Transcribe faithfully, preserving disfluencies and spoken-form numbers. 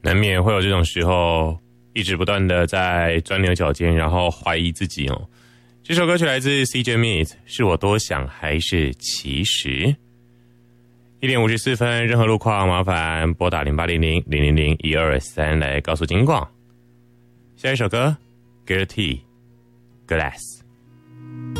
难免会有这种时候，一直不断的在钻牛角尖，然后怀疑自己哦。这首歌曲来自 C J Smith， 是我多想还是其实？一点五十四分，任何路况麻烦拨打零八零零零零零一二三来告诉金广。下一首歌 ，Gertie Glass。